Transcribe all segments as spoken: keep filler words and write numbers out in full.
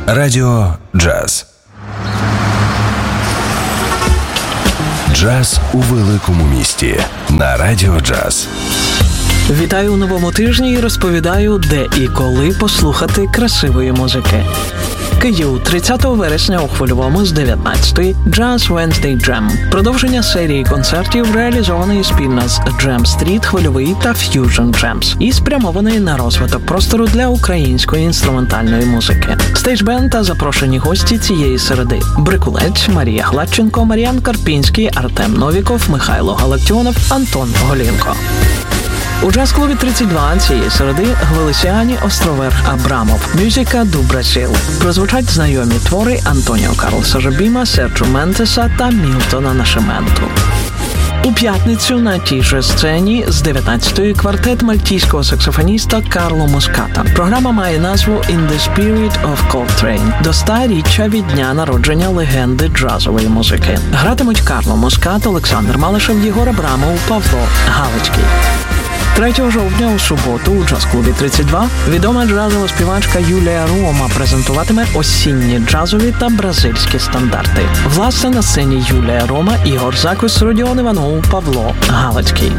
Радіо Джаз. Джаз у великому місті на Радіо Джаз. Вітаю у новому тижні і розповідаю, де і коли послухати красивої музики. Київ, тридцятого вересня у Хвильовому з дев'ятнадцятої Jazz Wednesday Jam. Продовження серії концертів, реалізованої спільно з Jam Street, Хвильовий та Fusion Jams і спрямованої на розвиток простору для української інструментальної музики. Стейдж-бенд та запрошені гості цієї середи: Брикулець, Марія Гладченко, Мар'ян Карпінський, Артем Новіков, Михайло Галактіонов, Антон Голінко. У джаз-клубі тридцять два цієї середи Гвелісіані, Островер, Абрамов, Мюзика ду Бразил. Прозвучать знайомі твори Антоніо Карлоса Жабіма, Серджо Ментеса та Мілтона Нашименту. У п'ятницю на тій же сцені з дев'ятнадцятої квартет мальтійського саксофоніста Карло Муската. Програма має назву «In the Spirit of Coltrane» до ста-річчя від дня народження легенди джазової музики. Гратимуть Карло Мускат, Олександр Малишев, Єгор Абрамов, Павло Галицький. третього жовтня у суботу у джаз-клубі тридцять два відома джазова співачка Юлія Рома презентуватиме осінні джазові та бразильські стандарти. Власне, на сцені Юлія Рома, Ігор Закус, Родіон Іванов, Павло Галицький.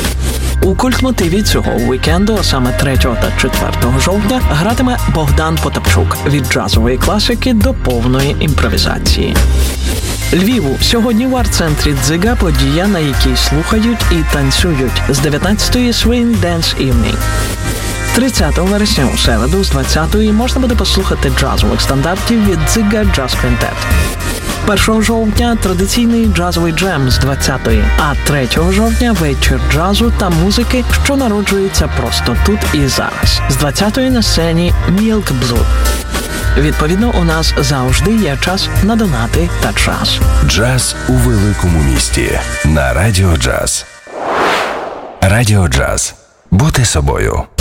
У культмотиві цього уікенду, а саме третього та четвертого жовтня, гратиме Богдан Потапчук від джазової класики до повної імпровізації. Львіву. Сьогодні в арт-центрі «Дзига» подія, на якій слухають і танцюють. З дев'ятнадцятої Swing Dance Evening. тридцятого вересня у середу з двадцятої можна буде послухати джазових стандартів від «Дзига Jazz Quintet». першого жовтня традиційний джазовий джем з двадцятої, а третього жовтня вечір джазу та музики, що народжується просто тут і зараз. З двадцятої на сцені Milk Blood. Відповідно, у нас завжди є час на донати та час. Джаз у великому місті на Радіо Джаз. Радіо Джаз. Бути собою.